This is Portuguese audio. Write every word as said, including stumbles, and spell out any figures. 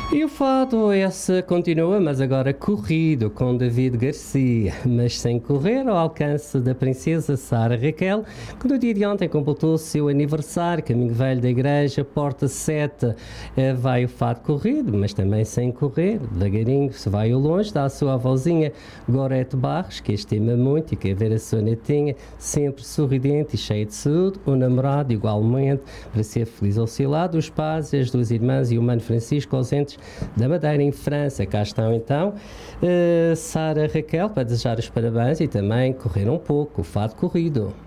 E o fado esse continua, mas agora corrido, com David Garcia, mas sem correr, ao alcance da princesa Sara Raquel, que no dia de ontem completou o seu aniversário, caminho velho da igreja, porta sete, vai o fado corrido, mas também sem correr, devagarinho, se vai ao longe, dá a sua avózinha Gorete Barros, que estima muito e quer ver a sua netinha sempre sorridente e cheia de saúde, o namorado igualmente, para ser feliz ao seu lado, os pais, as duas irmãs e o mano Francisco ausentes da Madeira em França. Cá estão então uh, Sara Raquel para desejar os parabéns e também correr um pouco o fado corrido.